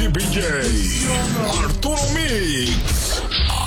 DJ Arturo Mix.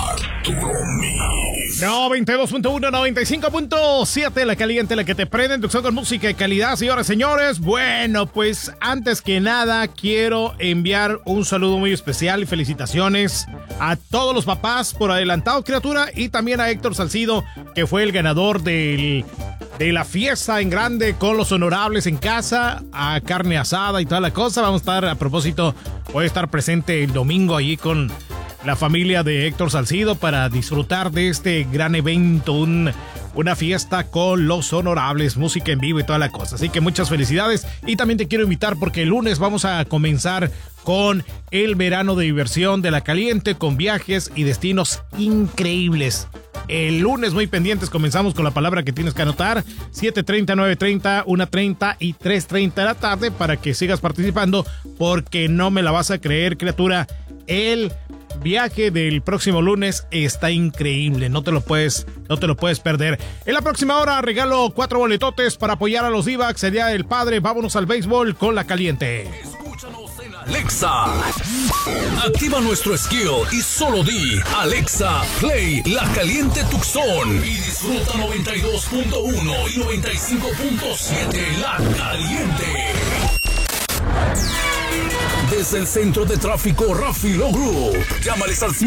92.1, 95.7, la caliente, la que te prende, inducción con música de calidad, señoras y señores. Bueno, pues antes que nada quiero enviar un saludo muy especial y felicitaciones a todos los papás por adelantado, criatura, y también a Héctor Salcido, que fue el ganador de la fiesta en grande con los honorables en casa, a carne asada y toda la cosa. Vamos a estar, a propósito, voy a estar presente el domingo allí con la familia de Héctor Salcido para disfrutar de este gran evento, una fiesta con los honorables, música en vivo y toda la cosa. Así que muchas felicidades, y también te quiero invitar porque el lunes vamos a comenzar con el verano de diversión de La Caliente, con viajes y destinos increíbles. El lunes, muy pendientes, comenzamos con la palabra que tienes que anotar: 7:30, 9:30, 1:30 y 3:30 de la tarde, para que sigas participando, porque no me la vas a creer, criatura. El viaje del próximo lunes está increíble, no te lo puedes perder. En la próxima hora regalo 4 boletotes para apoyar a los D-backs el Día del Padre. Vámonos al béisbol con La Caliente. Escúchanos en Alexa. Activa nuestro skill y solo di: Alexa, play La Caliente Tucson. Y disfruta 92.1 y 95.7 La Caliente. Desde el centro de tráfico Rafi Lo Group, llámales al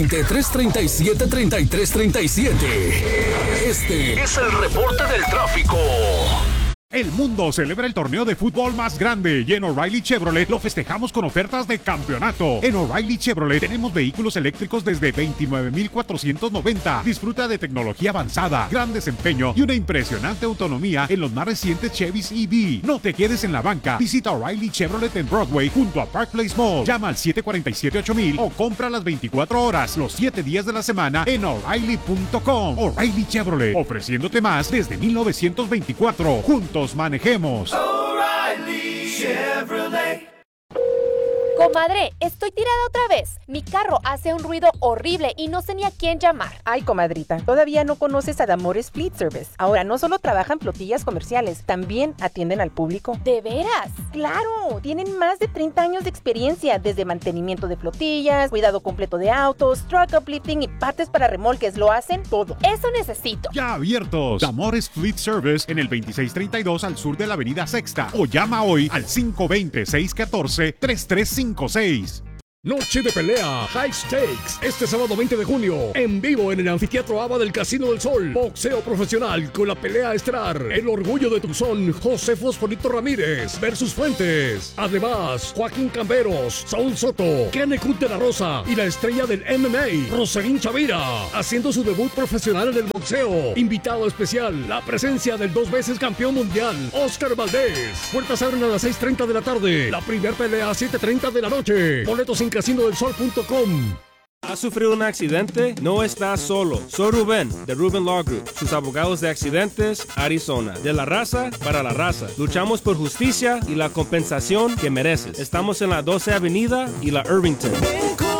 520-337-3337. Este es el reporte del tráfico. El mundo celebra el torneo de fútbol más grande y en O'Reilly Chevrolet lo festejamos con ofertas de campeonato. En O'Reilly Chevrolet tenemos vehículos eléctricos desde $29,490. Disfruta de tecnología avanzada, gran desempeño y una impresionante autonomía en los más recientes Chevys EV. No te quedes en la banca. Visita O'Reilly Chevrolet en Broadway junto a Park Place Mall. Llama al 747-8000 o compra las 24 horas, los 7 días de la semana en O'Reilly.com. O'Reilly Chevrolet, ofreciéndote más desde 1924. Juntos manejemos. O'Reilly Chevrolet. Comadre, estoy tirada otra vez. Mi carro hace un ruido horrible y no sé ni a quién llamar. Ay, comadrita, todavía no conoces a Damores Fleet Service. Ahora no solo trabajan flotillas comerciales, también atienden al público. ¿De veras? ¡Claro! Tienen más de 30 años de experiencia, desde mantenimiento de flotillas, cuidado completo de autos, truck uplifting y partes para remolques. Lo hacen todo. Eso necesito. Ya abiertos. Damores Fleet Service en el 2632 al sur de la avenida Sexta. O llama hoy al 520-614-3356. Noche de pelea, High Stakes, este sábado 20 de junio, en vivo en el Anfiteatro ABA del Casino del Sol. Boxeo profesional con la pelea estelar. El orgullo de Tucson, José Fosforito Ramírez versus Fuentes. Además, Joaquín Camberos, Saúl Soto, Kenneth Cruz de la Rosa y la estrella del MMA, Roselín Chavira, haciendo su debut profesional en el boxeo. Invitado especial, la presencia del 2 veces campeón mundial, Oscar Valdés. Puertas abren a las 6:30 de la tarde. La primera pelea a 7:30 de la noche. Boletos en casinodelsol.com. ¿Has sufrido un accidente? No estás solo. Soy Rubén, de Rubén Law Group, sus abogados de accidentes, Arizona. De la raza para la raza. Luchamos por justicia y la compensación que mereces. Estamos en la 12 Avenida y la Irvington.